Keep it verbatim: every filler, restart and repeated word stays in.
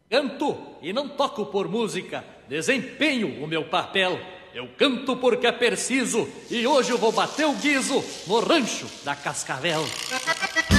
Canto e não toco por música, desempenho o meu papel. Eu canto porque é preciso e hoje eu vou bater o guizo no rancho da Cascavel.